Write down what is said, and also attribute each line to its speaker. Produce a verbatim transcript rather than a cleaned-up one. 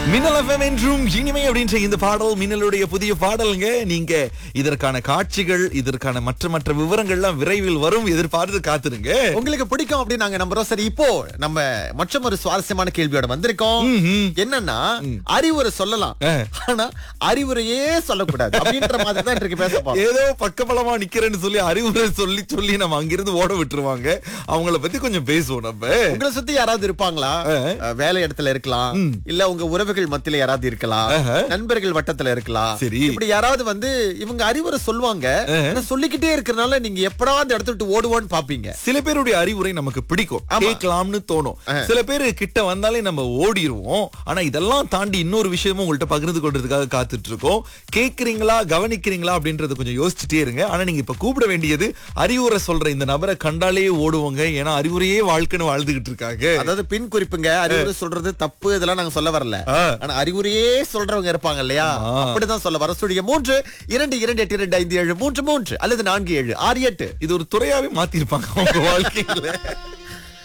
Speaker 1: மின்னல் எஃப்எம் என்றும் இனிமை அப்படின்ற இந்த பாடல் மின்னலுடைய புதிய பாடலுங்க. நீங்க இதற்கான காட்சிகள், இதற்கான மற்ற மற்ற விவரங்கள்லாம் விரைவில் வரும், எதிர்பார்த்து காத்துருங்க.
Speaker 2: உங்களுக்கு பிடிக்கும் அப்படின்னு நாங்க நம்புறோம். சரி, இப்போ நம்ம மற்ற ஒரு சுவாரஸ்யமான கேள்வியோட வந்திருக்கோம். என்னன்னா, அறிவுரை சொல்லலாம், ஆனா அறிவுரையே சொல்லக்கூடாது அப்படின்ற மாதிரி தான் இன்றைக்கு பேச போறோம்.
Speaker 1: ஏதோ பக்கபலமா நிக்கிறேன்னு சொல்லி அறிவுரை சொல்லி சொல்லி நம்ம அங்கிருந்து ஓட விட்டுருவாங்க. அவங்கள பத்தி கொஞ்சம் பேசுவோம். நம்ம
Speaker 2: உங்களை சுத்தி யாராவது இருப்பாங்களா? வேலை இடத்துல இருக்கலாம், இல்ல உங்க உறவுகள் மத்தியில யாராவது இருக்கலாம், நண்பர்கள் வட்டத்துல இருக்கலாம்.
Speaker 1: சரி,
Speaker 2: இப்படி யாராவது வந்து இவங்க அறிவுரை சொல்லுவாங்க, ஆனா சொல்லிக்கிட்டே இருக்கறனால நீங்க எப்படா அந்த இடத்த விட்டு ஓடுவோன்னு பாப்பீங்க.
Speaker 1: சில பேருடைய அறிவுரை நமக்கு பிடிக்கும், கேட்கலாம்னு தோணும். சில பேரு கிட்ட வந்தாலே நம்ம ஓடிடுவோம். ஆனா இதெல்லாம் தாண்டி இன்னொரு விஷயமும் உங்கள்ட்ட பகிர்ந்து கொள்றதுக்காக காத்துட்டு இருக்கோம். கேக்குறீங்களா, கவனிக்கிறீங்களா அப்படின்றத கொஞ்சம் யோசிச்சுட்டே இருங்க. ஆனா நீங்க இப்ப கூப்பிட வேண்டியது அறிவுரை சொல்ற இந்த நபரை கண்டாலே ஓடுவோங்க. ஏன்னா அறிவுரையே வாழ்க்கைன்னு வாழ்ந்துகிட்டு இருக்காங்க.
Speaker 2: அதாவது பின் குறிப்புங்க, அறிவுரை சொல்றது தப்பு, இதெல்லாம் நாங்க சொல்ல வரல. ஆனா அறிவுரையே சொல்றவங்க இருப்பாங்க இல்லையா, அப்படிதான் சொல்ல வர. ஸ்டுடியோ மூன்று இரண்டு இரண்டு எட்டு இரண்டு ஐந்து ஏழு மூன்று மூன்று அல்லது நான்கு ஏழு ஆறு எட்டு.
Speaker 1: இது ஒரு துறையாவே மாத்தி இருப்பாங்க அவங்க வாழ்க்கையில.